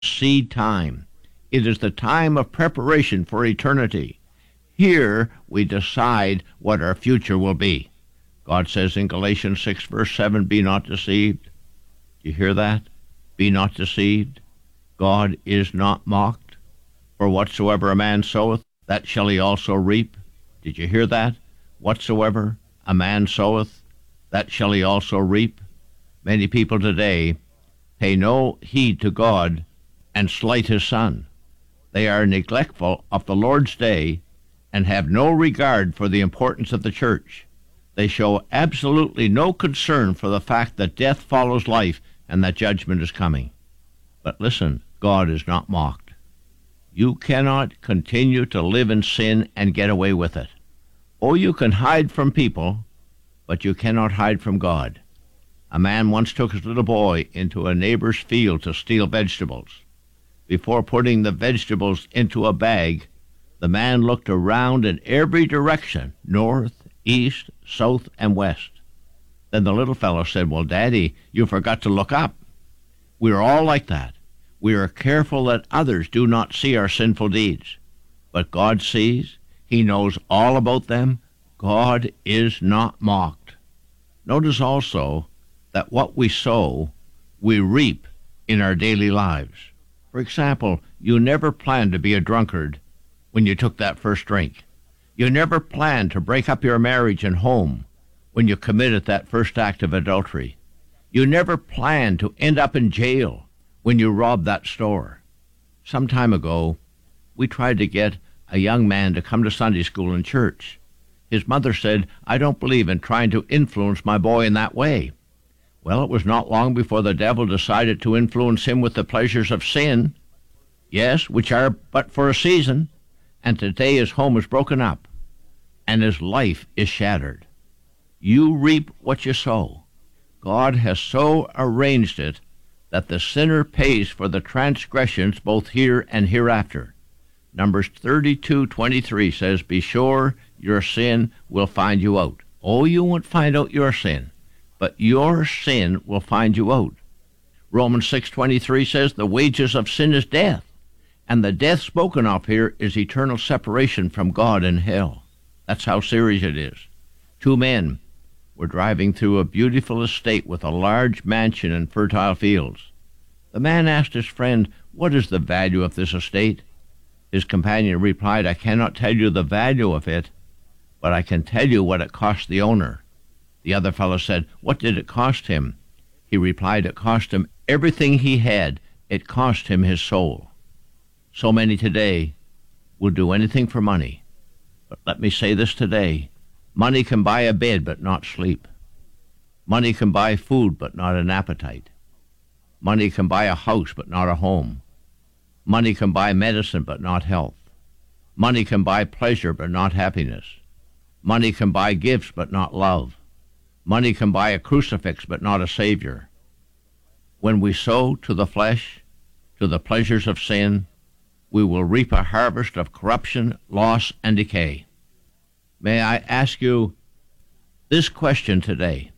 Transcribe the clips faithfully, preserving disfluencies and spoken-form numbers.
seed time. It is the time of preparation for eternity. Here we decide what our future will be. God says in Galatians six, verse seven, be not deceived. Do you hear that? Be not deceived. God is not mocked. For whatsoever a man soweth, that shall he also reap. Did you hear that? Whatsoever a man soweth, that shall he also reap. Many people today pay no heed to God and slight his son. They are neglectful of the Lord's day and have no regard for the importance of the church. They show absolutely no concern for the fact that death follows life and that judgment is coming. But listen, God is not mocked. You cannot continue to live in sin and get away with it. Oh, you can hide from people, but you cannot hide from God. A man once took his little boy into a neighbor's field to steal vegetables. Before putting the vegetables into a bag, the man looked around in every direction, north, east, south, and west. Then the little fellow said, well, Daddy, you forgot to look up. We are all like that. We are careful that others do not see our sinful deeds. But God sees. He knows all about them. God is not mocked. Notice also that what we sow, we reap in our daily lives. For example, you never planned to be a drunkard when you took that first drink. You never planned to break up your marriage and home when you committed that first act of adultery. You never planned to end up in jail when you robbed that store. Some time ago, we tried to get a young man to come to Sunday school in church. His mother said, I don't believe in trying to influence my boy in that way. Well, it was not long before the devil decided to influence him with the pleasures of sin, yes, which are but for a season, and today his home is broken up, and his life is shattered. You reap what you sow. God has so arranged it that the sinner pays for the transgressions both here and hereafter. Numbers thirty-two twenty-three says, be sure your sin will find you out. Oh, you won't find out your sin, but your sin will find you out. Romans six twenty-three says, the wages of sin is death, and the death spoken of here is eternal separation from God in hell. That's how serious it is. Two men were driving through a beautiful estate with a large mansion and fertile fields. The man asked his friend, what is the value of this estate? His companion replied, I cannot tell you the value of it, but I can tell you what it cost the owner. The other fellow said, what did it cost him? He replied, it cost him everything he had. It cost him his soul. So many today will do anything for money. But let me say this today. Money can buy a bed, but not sleep. Money can buy food, but not an appetite. Money can buy a house, but not a home. Money can buy medicine, but not health. Money can buy pleasure, but not happiness. Money can buy gifts, but not love. Money can buy a crucifix, but not a Savior. When we sow to the flesh, to the pleasures of sin, we will reap a harvest of corruption, loss, and decay. May I ask you this question today?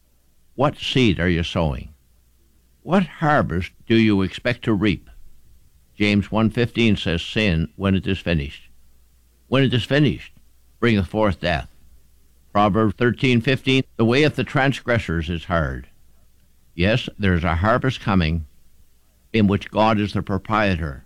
What seed are you sowing? What harvest do you expect to reap? James one fifteen says, sin, when it is finished. When it is finished, bringeth forth death. Proverbs thirteen fifteen, the way of the transgressors is hard. Yes, there is a harvest coming in which God is the proprietor.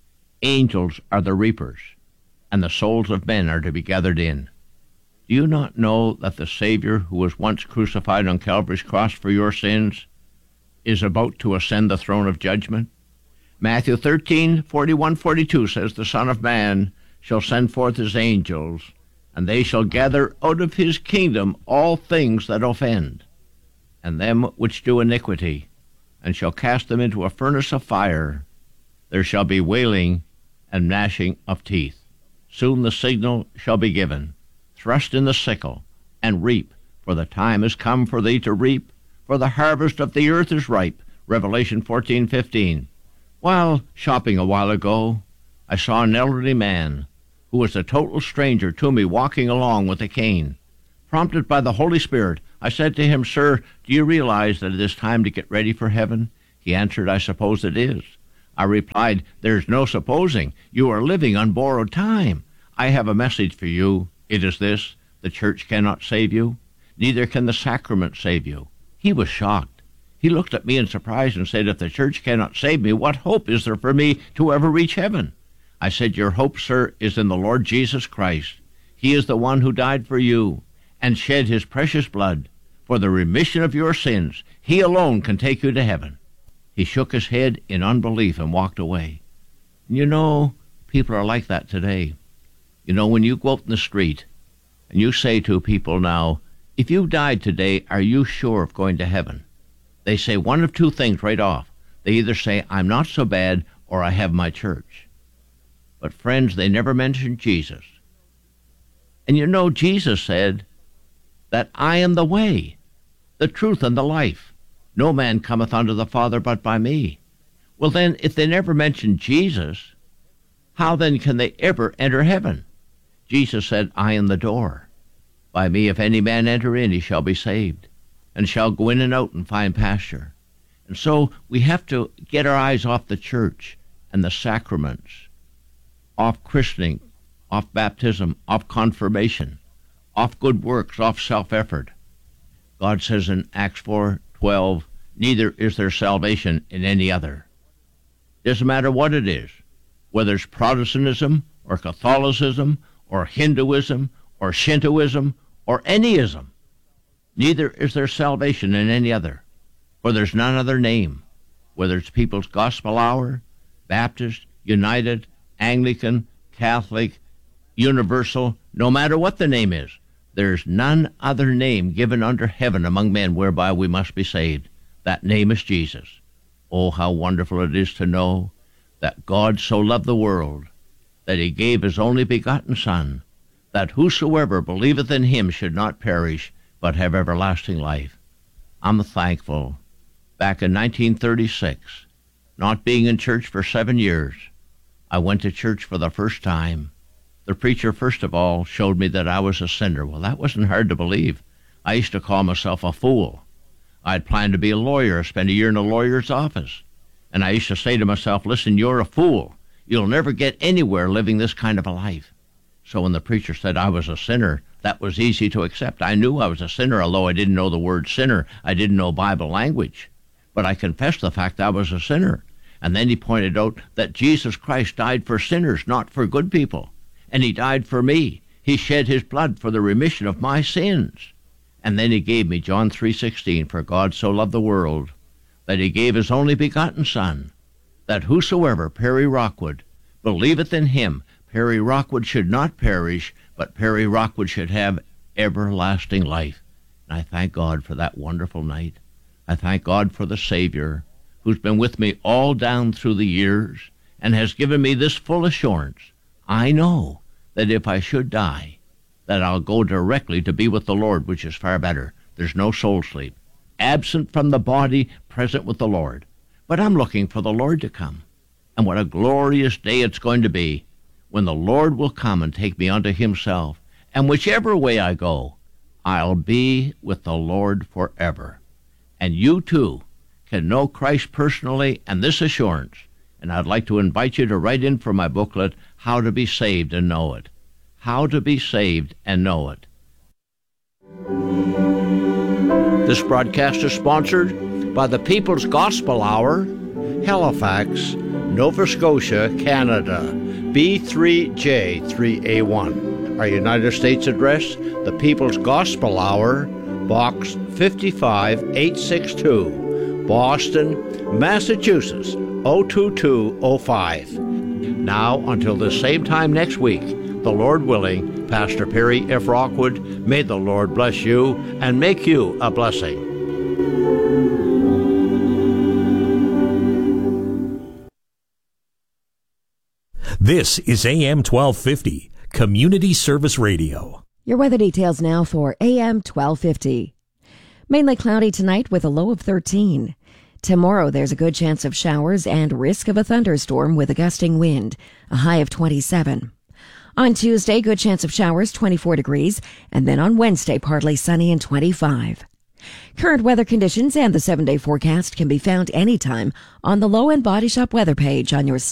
Angels are the reapers, and the souls of men are to be gathered in. Do you not know that the Savior who was once crucified on Calvary's cross for your sins is about to ascend the throne of judgment? Matthew thirteen forty-one forty-two says, the Son of Man shall send forth his angels, and they shall gather out of his kingdom all things that offend, and them which do iniquity, and shall cast them into a furnace of fire. There shall be wailing and gnashing of teeth. Soon the signal shall be given. Thrust in the sickle, and reap, for the time is come for thee to reap, for the harvest of the earth is ripe. Revelation fourteen fifteen. While shopping a while ago, I saw an elderly man who was a total stranger to me walking along with a cane. Prompted by the Holy Spirit, I said to him, Sir, do you realize that it is time to get ready for heaven? He answered, I suppose it is. I replied, "There's no supposing. You are living on borrowed time. I have a message for you. It is this: the church cannot save you, neither can the sacrament save you." He was shocked. He looked at me in surprise and said, "If the church cannot save me, what hope is there for me to ever reach heaven?" I said, "Your hope, sir, is in the Lord Jesus Christ. He is the one who died for you and shed his precious blood for the remission of your sins. He alone can take you to heaven." He shook his head in unbelief and walked away. You know, people are like that today. You know, when you go out in the street and you say to people now, "If you died today, are you sure of going to heaven?" They say one of two things right off. They either say, "I'm not so bad," or "I have my church." But friends, they never mention Jesus. And you know, Jesus said that I am the way, the truth, and the life. No man cometh unto the Father but by me. Well then, if they never mention Jesus, how then can they ever enter heaven? Jesus said, "I am the door. By me if any man enter in, he shall be saved, and shall go in and out and find pasture." And so we have to get our eyes off the church and the sacraments, off christening, off baptism, off confirmation, off good works, off self-effort. God says in Acts four twelve, "Neither is there salvation in any other." Doesn't matter what it is, whether it's Protestantism or Catholicism or Hinduism or Shintoism or any ism. Neither is there salvation in any other, for there's none other name, whether it's People's Gospel Hour, Baptist, United, Anglican, Catholic, Universal, no matter what the name is. There's none other name given under heaven among men whereby we must be saved. That name is Jesus. Oh, how wonderful it is to know that God so loved the world that he gave his only begotten Son, that whosoever believeth in him should not perish, but have everlasting life. I'm thankful. Back in nineteen thirty-six, not being in church for seven years, I went to church for the first time. The preacher, first of all, showed me that I was a sinner. Well, that wasn't hard to believe. I used to call myself a fool. I'd planned to be a lawyer, spend a year in a lawyer's office. And I used to say to myself, "Listen, you're a fool. You'll never get anywhere living this kind of a life." So when the preacher said I was a sinner, that was easy to accept. I knew I was a sinner, although I didn't know the word sinner. I didn't know Bible language. But I confessed the fact I was a sinner. And then he pointed out that Jesus Christ died for sinners, not for good people. And he died for me. He shed his blood for the remission of my sins. And then he gave me John three sixteen, "For God so loved the world, that he gave his only begotten Son, that whosoever," Perry Rockwood, "believeth in him," Perry Rockwood should not perish, but Perry Rockwood should have everlasting life. And I thank God for that wonderful night. I thank God for the Savior, who's been with me all down through the years and has given me this full assurance. I know that if I should die, that I'll go directly to be with the Lord, which is far better. There's no soul sleep. Absent from the body, present with the Lord. But I'm looking for the Lord to come. And what a glorious day it's going to be when the Lord will come and take me unto himself. And whichever way I go, I'll be with the Lord forever. And you too can know Christ personally and this assurance. And I'd like to invite you to write in for my booklet, How to Be Saved and Know It. How to Be Saved and Know It. This broadcast is sponsored by the People's Gospel Hour, Halifax, Nova Scotia, Canada, B three J three A one. Our United States address, the People's Gospel Hour, Box five eight six two, Boston, Massachusetts, oh two two oh five. Now, until the same time next week, the Lord willing, Pastor Perry F. Rockwood, may the Lord bless you and make you a blessing. This is A M twelve fifty, Community Service Radio. Your weather details now for A M twelve fifty. Mainly cloudy tonight with a low of thirteen. Tomorrow there's a good chance of showers and risk of a thunderstorm with a gusting wind, a high of twenty-seven. On Tuesday, good chance of showers, twenty-four degrees, and then on Wednesday, partly sunny and twenty-five. Current weather conditions and the seven-day forecast can be found anytime on the Low End Body Shop weather page on your